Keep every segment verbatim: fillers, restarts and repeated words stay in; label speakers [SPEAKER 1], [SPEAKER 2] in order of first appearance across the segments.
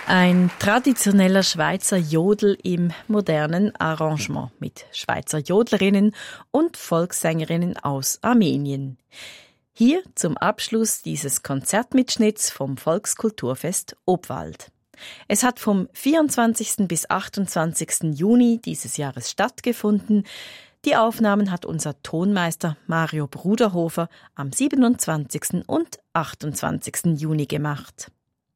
[SPEAKER 1] Ein traditioneller Schweizer Jodel im modernen Arrangement mit Schweizer Jodlerinnen und Volkssängerinnen aus Armenien. Hier zum Abschluss dieses Konzertmitschnitts vom Volkskulturfest Obwald. Es hat vom vierundzwanzigsten bis achtundzwanzigsten Juni dieses Jahres stattgefunden. Die Aufnahmen hat unser Tonmeister Mario Bruderhofer am siebenundzwanzigsten und achtundzwanzigsten Juni gemacht.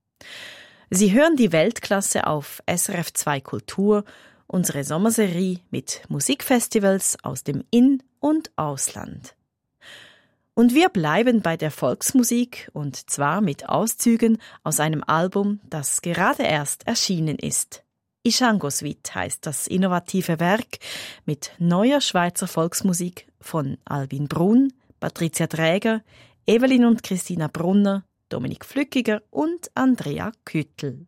[SPEAKER 1] Sie hören die Weltklasse auf S R F zwei Kultur, unsere Sommerserie mit Musikfestivals aus dem In- und Ausland. Und wir bleiben bei der Volksmusik, und zwar mit Auszügen aus einem Album, das gerade erst erschienen ist. Ishango Suite heißt das innovative Werk mit neuer Schweizer Volksmusik von Albin Brun, Patricia Träger, Evelyn und Christina Brunner, Dominik Flückiger und Andrea Küttel.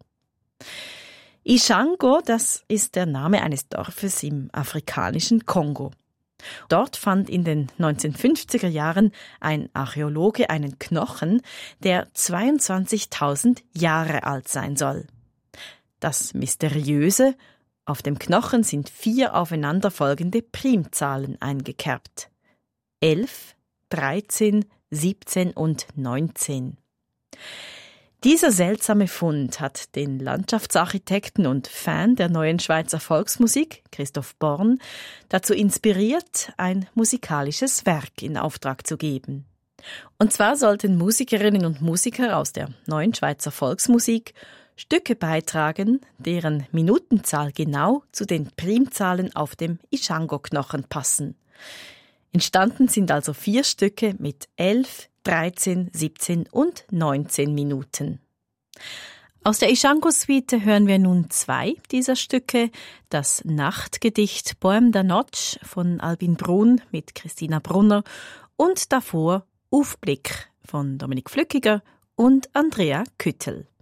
[SPEAKER 1] Ishango, das ist der Name eines Dorfes im afrikanischen Kongo. Dort fand in den neunzehnhundertfünfziger Jahren ein Archäologe einen Knochen, der zweiundzwanzigtausend Jahre alt sein soll. Das Mysteriöse: auf dem Knochen sind vier aufeinanderfolgende Primzahlen eingekerbt. Elf, dreizehn, siebzehn und neunzehn. Dieser seltsame Fund hat den Landschaftsarchitekten und Fan der neuen Schweizer Volksmusik, Christoph Born, dazu inspiriert, ein musikalisches Werk in Auftrag zu geben. Und zwar sollten Musikerinnen und Musiker aus der neuen Schweizer Volksmusik Stücke beitragen, deren Minutenzahl genau zu den Primzahlen auf dem Ishango-Knochen passen. Entstanden sind also vier Stücke mit elf, dreizehn, siebzehn und neunzehn Minuten. Aus der Ishango-Suite hören wir nun zwei dieser Stücke. Das Nachtgedicht Poème de Noche von Albin Brun mit Christina Brunner und davor Aufblick von Dominik Flückiger und Andrea Küttel.